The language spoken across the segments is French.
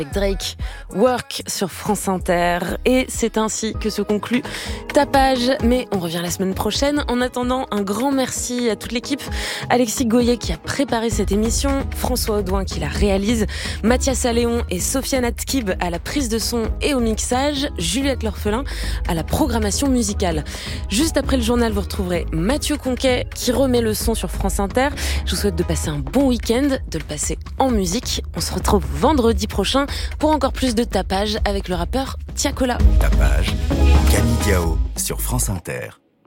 Avec Drake, Work sur France Inter. Et c'est ainsi que se conclut Tapage. Mais on revient la semaine prochaine. En attendant, un grand merci à toute l'équipe. Alexis Goyer qui a préparé cette émission, François Audouin qui la réalise, Mathias Alléon et Sofiane Atkib à la prise de son et au mixage, Juliette L'Orphelin à la programmation musicale. Juste après le journal, vous retrouverez Mathieu Conquet qui remet le son sur France Inter. Je vous souhaite de passer un bon week-end, de le passer en musique. On se retrouve vendredi prochain pour encore plus de tapage avec le rappeur Tiakola. Tapage, Camille Diao sur France Inter.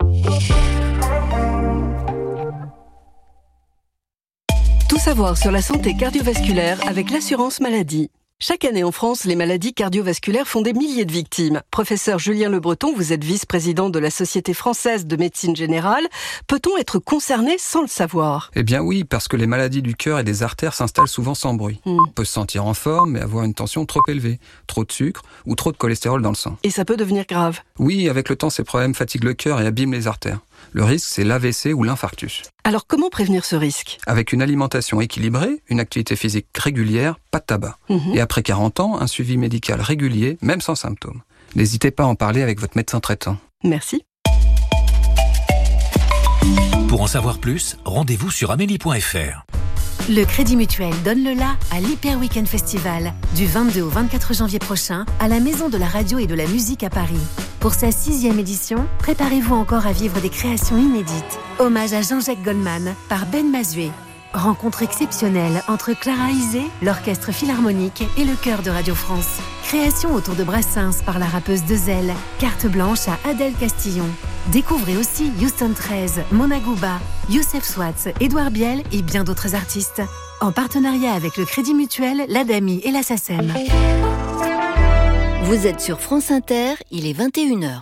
Tout savoir sur la santé cardiovasculaire avec l'assurance maladie. Chaque année en France, les maladies cardiovasculaires font des milliers de victimes. Professeur Julien Le Breton, vous êtes vice-président de la Société française de médecine générale. Peut-on être concerné sans le savoir ? Eh bien oui, parce que les maladies du cœur et des artères s'installent souvent sans bruit. On peut se sentir en forme, mais avoir une tension trop élevée, trop de sucre ou trop de cholestérol dans le sang. Et ça peut devenir grave. Oui, avec le temps, ces problèmes fatiguent le cœur et abîment les artères. Le risque, c'est l'AVC ou l'infarctus. Alors comment prévenir ce risque ? Avec une alimentation équilibrée, une activité physique régulière, pas de tabac. Et après 40 ans, un suivi médical régulier, même sans symptômes. N'hésitez pas à en parler avec votre médecin traitant. Merci. Pour en savoir plus, rendez-vous sur amélie.fr. Le Crédit Mutuel donne le la à l'Hyper Weekend Festival du 22 au 24 janvier prochain à la Maison de la Radio et de la Musique à Paris. Pour sa 6e édition, préparez-vous encore à vivre des créations inédites. Hommage à Jean-Jacques Goldman par Ben Mazué. Rencontre exceptionnelle entre Clara Isé, l'Orchestre Philharmonique et le Chœur de Radio France. Création autour de Brassens par la rappeuse Dezel. Carte blanche à Adèle Castillon. Découvrez aussi Houston 13, Mona Gouba, Youssef Swatz, Édouard Biel et bien d'autres artistes. En partenariat avec le Crédit Mutuel, l'ADAMI et la SACEM. Vous êtes sur France Inter, il est 21h.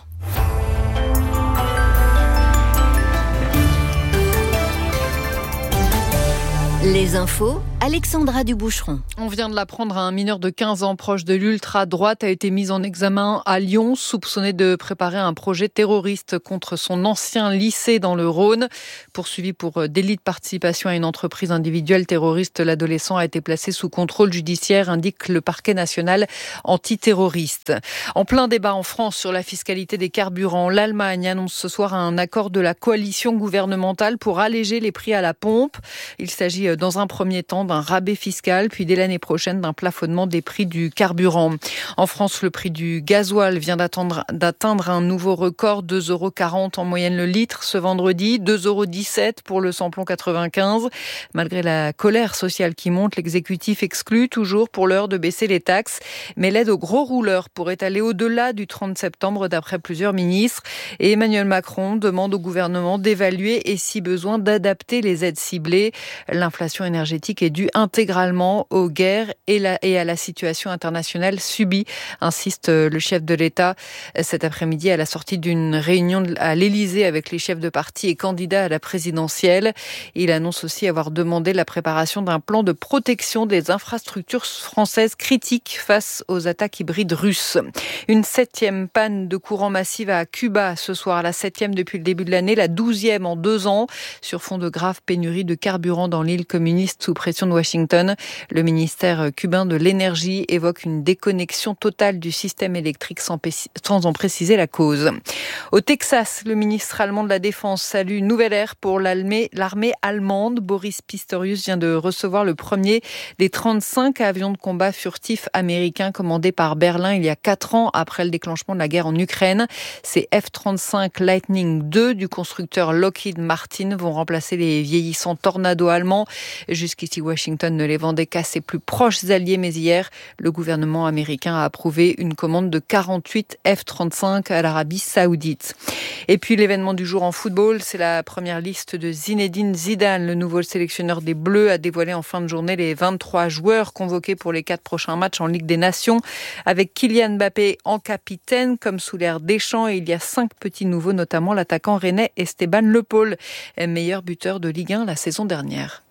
Les infos, Alexandra Duboucheron. On vient de l'apprendre, un mineur de 15 ans proche de l'ultra-droite a été mis en examen à Lyon, soupçonné de préparer un projet terroriste contre son ancien lycée dans le Rhône. Poursuivi pour délit de participation à une entreprise individuelle terroriste, l'adolescent a été placé sous contrôle judiciaire, indique le parquet national antiterroriste. En plein débat en France sur la fiscalité des carburants, l'Allemagne annonce ce soir un accord de la coalition gouvernementale pour alléger les prix à la pompe. Il s'agit dans un premier temps d'un rabais fiscal, puis dès l'année prochaine d'un plafonnement des prix du carburant. En France, le prix du gasoil vient d'atteindre un nouveau record, 2,40 € en moyenne le litre ce vendredi, 2,17 € pour le samplon 95. Malgré la colère sociale qui monte, l'exécutif exclut toujours pour l'heure de baisser les taxes, mais l'aide aux gros rouleurs pourrait aller au-delà du 30 septembre d'après plusieurs ministres. Et Emmanuel Macron demande au gouvernement d'évaluer et si besoin d'adapter les aides ciblées. L'inflation énergétique est due intégralement aux guerres et à la situation internationale subie, insiste le chef de l'État cet après-midi à la sortie d'une réunion à l'Élysée avec les chefs de parti et candidats à la présidentielle. Il annonce aussi avoir demandé la préparation d'un plan de protection des infrastructures françaises critiques face aux attaques hybrides russes. Une 7e panne de courant massive à Cuba ce soir, la 7e depuis le début de l'année, la 12e en 2 ans, sur fond de graves pénuries de carburant dans l'île communiste sous pression de Washington. Le ministère cubain de l'énergie évoque une déconnexion totale du système électrique sans en préciser la cause. Au Texas, le ministre allemand de la Défense salue une nouvelle ère pour l'armée allemande. Boris Pistorius vient de recevoir le premier des 35 avions de combat furtifs américains commandés par Berlin il y a 4 ans après le déclenchement de la guerre en Ukraine. Ces F-35 Lightning II du constructeur Lockheed Martin vont remplacer les vieillissants Tornado allemands. Jusqu'ici, Washington ne les vendait qu'à ses plus proches alliés, mais hier, le gouvernement américain a approuvé une commande de 48 F-35 à l'Arabie Saoudite. Et puis l'événement du jour en football, c'est la première liste de Zinedine Zidane. Le nouveau sélectionneur des Bleus a dévoilé en fin de journée les 23 joueurs convoqués pour les 4 prochains matchs en Ligue des Nations, avec Kylian Mbappé en capitaine, comme sous l'ère Deschamps. Et il y a 5 petits nouveaux, notamment l'attaquant rennais Esteban Le Paul, meilleur buteur de Ligue 1 la saison dernière.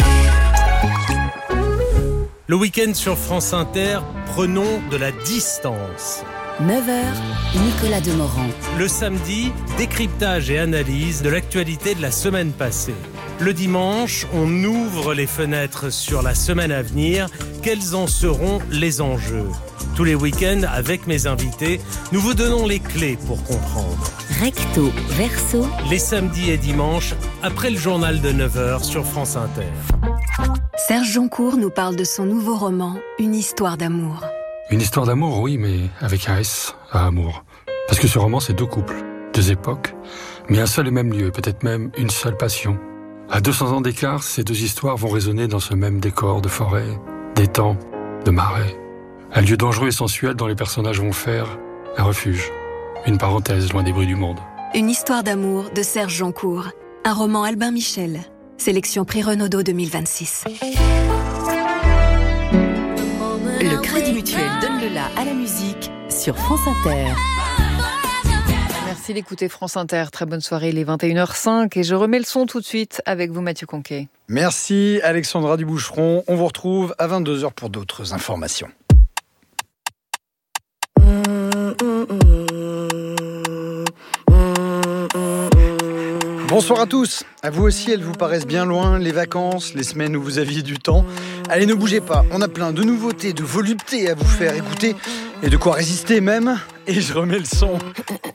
Le week-end sur France Inter, prenons de la distance. 9h, Nicolas Demorand. Le samedi, décryptage et analyse de l'actualité de la semaine passée. Le dimanche, on ouvre les fenêtres sur la semaine à venir. Quels en seront les enjeux ? Tous les week-ends, avec mes invités, nous vous donnons les clés pour comprendre. Recto, verso. Les samedis et dimanches, après le journal de 9h sur France Inter. Serge Joncour nous parle de son nouveau roman, Une histoire d'amour. Une histoire d'amour, oui, mais avec un S à amour. Parce que ce roman, c'est deux couples, deux époques, mais un seul et même lieu, peut-être même une seule passion. À 200 ans d'écart, ces deux histoires vont résonner dans ce même décor de forêt, d'étang, de marais. Un lieu dangereux et sensuel dont les personnages vont faire un refuge, une parenthèse loin des bruits du monde. Une histoire d'amour de Serge Joncour. Un roman Albin Michel. Sélection Prix Renaudot 2026. Le Crédit Mutuel donne le la à la musique sur France Inter. Merci d'écouter France Inter. Très bonne soirée, il est 21h05 et je remets le son tout de suite avec vous, Mathieu Conquet. Merci Alexandra Duboucheron. On vous retrouve à 22h pour d'autres informations. Bonsoir à tous. À vous aussi, elles vous paraissent bien loin, les vacances, les semaines où vous aviez du temps. Allez, ne bougez pas, on a plein de nouveautés, de voluptés à vous faire écouter et de quoi résister même. Et je remets le son.